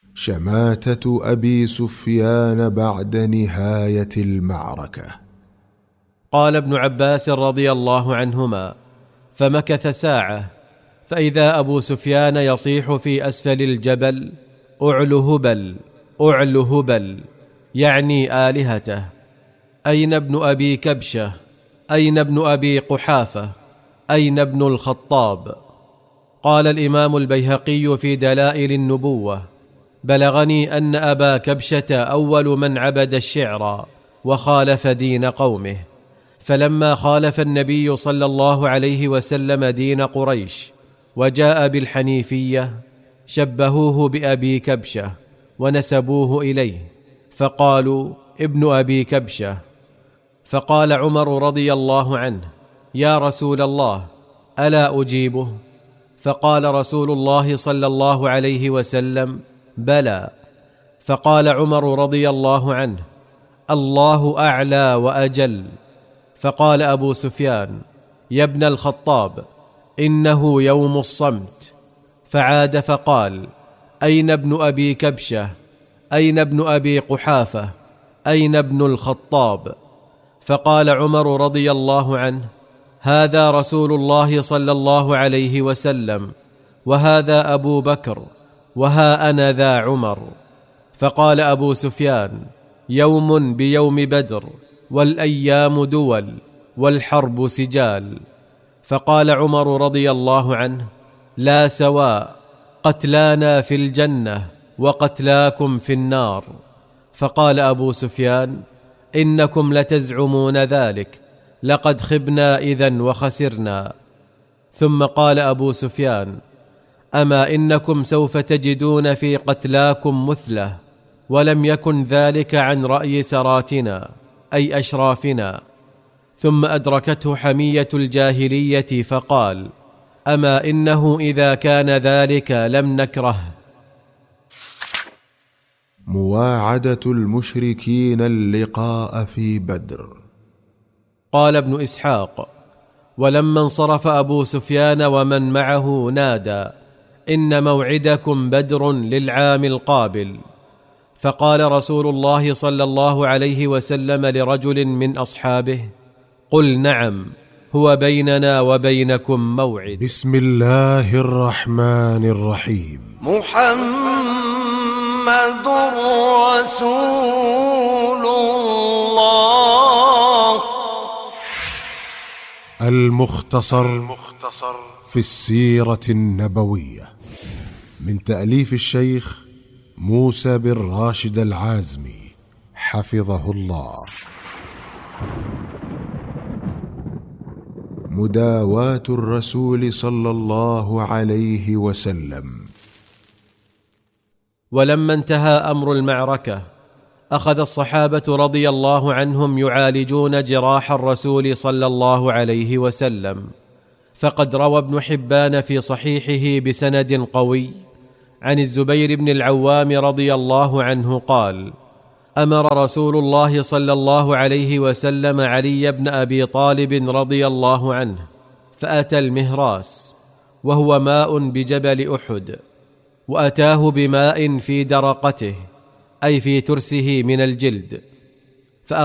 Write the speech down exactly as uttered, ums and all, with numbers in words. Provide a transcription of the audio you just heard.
شماتة أبي سفيان بعد نهاية المعركة. قال ابن عباس رضي الله عنهما: فمكث ساعة، فإذا أبو سفيان يصيح في أسفل الجبل: أعل هبل، أعل هبل، يعني آلهته. أين ابن أبي كبشة؟ أين ابن أبي قحافة؟ أين ابن الخطاب؟ قال الإمام البيهقي في دلائل النبوة: بلغني أن أبا كبشة أول من عبد الشعر وخالف دين قومه، فلما خالف النبي صلى الله عليه وسلم دين قريش وجاء بالحنيفية شبهوه بأبي كبشة ونسبوه إليه، فقالوا: ابن أبي كبشة. فقال عمر رضي الله عنه: يا رسول الله، ألا أجيبه؟ فقال رسول الله صلى الله عليه وسلم: بلى. فقال عمر رضي الله عنه: الله أعلى وأجل. فقال أبو سفيان: يا ابن الخطاب، إنه يوم الصمت. فعاد فقال: أين ابن أبي كبشة؟ أين ابن أبي قحافة؟ أين ابن الخطاب؟ فقال عمر رضي الله عنه: هذا رسول الله صلى الله عليه وسلم، وهذا أبو بكر، وها أنا ذا عمر. فقال أبو سفيان: يوم بيوم بدر، والأيام دول، والحرب سجال. فقال عمر رضي الله عنه: لا سواء، قتلانا في الجنة وقتلاكم في النار. فقال أبو سفيان: إنكم لتزعمون ذلك، لقد خبنا إذن وخسرنا. ثم قال أبو سفيان: أما إنكم سوف تجدون في قتلاكم مثلة، ولم يكن ذلك عن رأي سراتنا أي أشرافنا. ثم أدركته حمية الجاهلية فقال: أما إنه إذا كان ذلك لم نكره. مواعدة المشركين اللقاء في بدر. قال ابن إسحاق: ولما انصرف أبو سفيان ومن معه نادى: إن موعدكم بدر للعام القابل. فقال رسول الله صلى الله عليه وسلم لرجل من أصحابه: قل نعم، هو بيننا وبينكم موعد. بسم الله الرحمن الرحيم. محمد رسول الله. المختصر في السيرة النبوية، من تأليف الشيخ موسى بن راشد العازمي حفظه الله. مداواة الرسول صلى الله عليه وسلم. ولما انتهى أمر المعركة، أخذ الصحابة رضي الله عنهم يعالجون جراح الرسول صلى الله عليه وسلم. فقد روى ابن حبان في صحيحه بسند قوي عن الزبير بن العوام رضي الله عنه قال: أمر رسول الله صلى الله عليه وسلم علي بن أبي طالب رضي الله عنه، فأتى المهراس وهو ماء بجبل أحد، وأتاه بماء في درقته أي في ترسه من الجلد،